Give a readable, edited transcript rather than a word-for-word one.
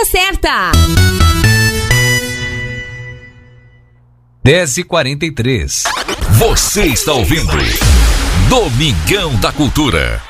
certa. 10h43. Você está ouvindo Domingão da Cultura.